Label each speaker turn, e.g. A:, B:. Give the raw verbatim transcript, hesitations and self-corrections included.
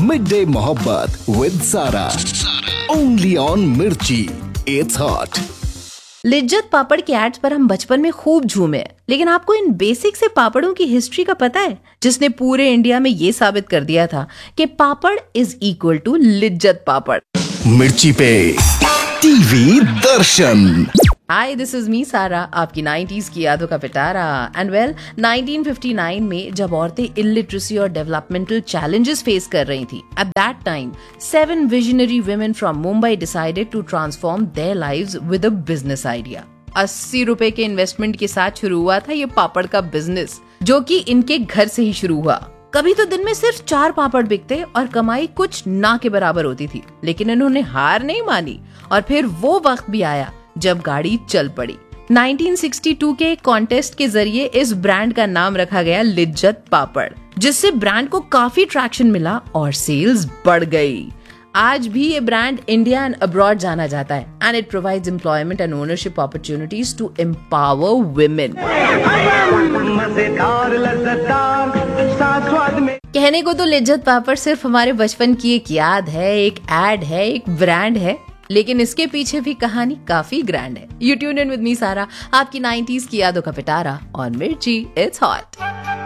A: Mid day मोहब्बत with सारा, only on मिर्ची, इट्स हॉट।
B: लिज्जत पापड़ के एड्स पर हम बचपन में खूब झूमे, लेकिन आपको इन बेसिक से पापड़ों की हिस्ट्री का पता है, जिसने पूरे इंडिया में ये साबित कर दिया था कि पापड़ इज इक्वल टू लिज्जत पापड़।
A: मिर्ची पे TV Darshan.
B: Hi, this is me सारा, आपकी नाइंटीज़ की यादों का पिटारा। And well, nineteen fifty nine में जब औरतें इलिटरेसी और डेवलपमेंटल चैलेंजेस फेस कर रही थी, at that time seven visionary women from Mumbai decided to transform their lives with a business idea. अस्सी रुपए के इन्वेस्टमेंट के साथ शुरू हुआ था ये पापड़ का बिजनेस, जो कि इनके घर से ही शुरू हुआ। कभी तो दिन में सिर्फ चार पापड़ बिकते और कमाई कुछ ना के बराबर होती थी, लेकिन इन्होंने हार नहीं मानी और फिर वो वक्त भी आया जब गाड़ी चल पड़ी। नाइनटीन सिक्सटी टू के एक कॉन्टेस्ट के जरिए इस ब्रांड का नाम रखा गया लिज्जत पापड़, जिससे ब्रांड को काफी ट्रैक्शन मिला और सेल्स बढ़ गई। आज भी ये ब्रांड इंडिया एंड अब्रॉड जाना जाता है and it provides employment and ownership opportunities to empower women. कहने को तो लिज्जत पापड़ सिर्फ हमारे बचपन की एक याद है, एक एड है, एक ब्रांड है, लेकिन इसके पीछे भी कहानी काफी ग्रैंड है। You tune in with me सारा, आपकी नाइंटीज़ की यादों का पिटारा ऑन मिर्ची, इट्स हॉट।